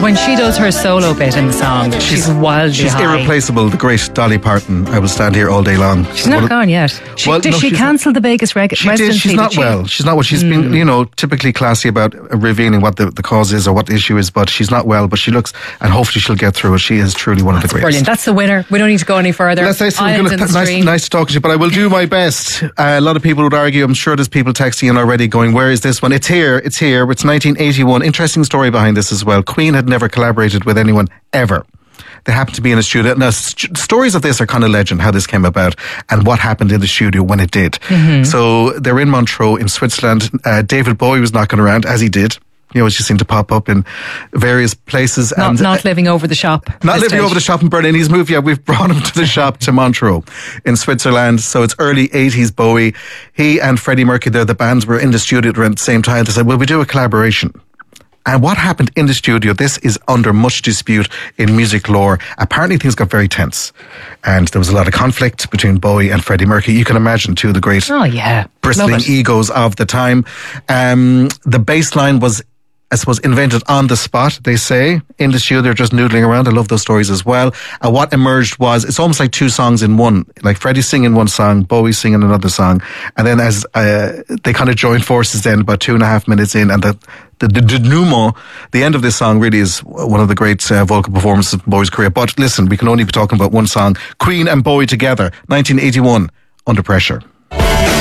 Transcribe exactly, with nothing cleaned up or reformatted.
when she does her solo bit in the song, she's, she's wildly She's high. irreplaceable. The great Dolly Parton. I will stand here all day long. She's not gone yet. She, well, did no, she cancel the Vegas reg- she residency? Did. She's not did she? well. She's not well. She's mm. been, you know, typically classy about revealing what the, the cause is or what the issue is, but she's not well. But she looks, and hopefully she'll get through it. She is truly one That's of the greatest. Brilliant. That's the winner. We don't need to go any further. Let's say something. Look, nice, nice to talk to you, but I will do my best. Uh, a lot of people would argue. I'm sure there's people texting in already going, "Where is this one?" It's here. It's here. It's nineteen eighty-one. Interesting story behind this as well. Queen had never collaborated with anyone ever. They happened to be in a studio. Now, st- stories of this are kind of legend, how this came about and what happened in the studio when it did. Mm-hmm. So they're in Montreux in Switzerland. Uh, David Bowie was knocking around, as he did. You know, just seemed to pop up in various places. Not, and not uh, living over the shop. Not living stage. over the shop in Berlin. He's moved, yeah, we've brought him to the shop to Montreux in Switzerland. So it's early eighties Bowie. He and Freddie Mercury, they're the bands, were in the studio around the same time. They said, well, we do a collaboration. And what happened in the studio, this is under much dispute in music lore. Apparently things got very tense. And there was a lot of conflict between Bowie and Freddie Mercury. You can imagine, two of the great oh, yeah. bristling egos of the time. Um, the bass line was, I suppose, invented on the spot, they say. In the studio, they're just noodling around. I love those stories as well. And what emerged was, it's almost like two songs in one. Like Freddie singing one song, Bowie singing another song. And then as uh, they kind of joined forces then, about two and a half minutes in, and the The, the denouement, the end of this song really is one of the great uh, vocal performances of Bowie's career. But listen, we can only be talking about one song. Queen and Bowie together, nineteen eighty-one, Under Pressure.